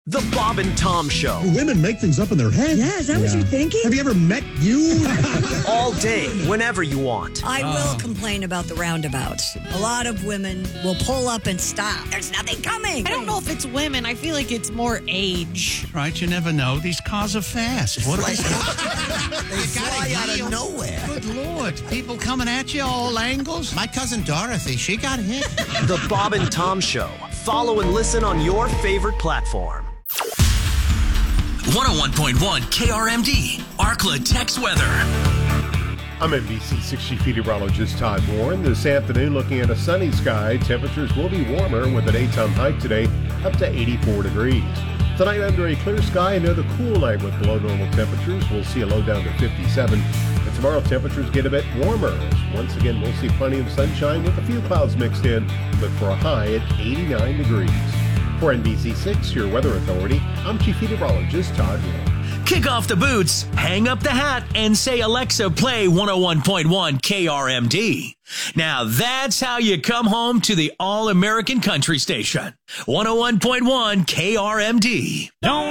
The Bob and Tom Show. Women make things up in their head. Yeah, is that what you're thinking? Have you ever met you? All day, whenever you want. I will complain about the roundabouts. A lot of women will pull up and stop. There's nothing coming. I don't know if it's women. I feel like it's more age. Right, you never know. These cars are fast. What They fly out of nowhere. Good Lord. People coming at you all angles. My cousin Dorothy, she got hit. The Bob and Tom Show. Follow and listen on your favorite platform. 101.1 KRMD, Arkla Tex Weather. I'm NBC 60 meteorologist Todd Warren. This afternoon, looking at a sunny sky, temperatures will be warmer with a daytime high today up to 84 degrees. Tonight, under a clear sky, another cool night with below normal temperatures. We'll see a low down to 57. And tomorrow, temperatures get a bit warmer. Once again, we'll see plenty of sunshine with a few clouds mixed in, but for a high at 89 degrees. For NBC6, your weather authority, I'm Chief Meteorologist Todd Warren. Kick off the boots, hang up the hat, and say, Alexa, play 101.1 KRMD. Now that's how you come home to the all-American country station. 101.1 KRMD. Don't